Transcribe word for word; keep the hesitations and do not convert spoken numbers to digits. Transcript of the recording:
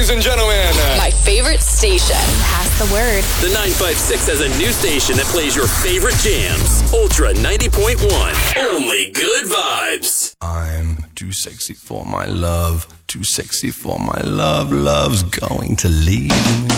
ladies and gentlemen. My favorite station. Pass the word. The nine five six has a new station that plays your favorite jams. Ultra ninety point one. Only good vibes. I'm too sexy for my love. Too sexy for my love. Love's going to leave me.